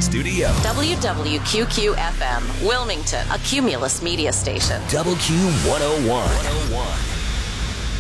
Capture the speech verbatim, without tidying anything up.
studio. W W Q Q F M, Wilmington, a Cumulus media station. W Q one oh one.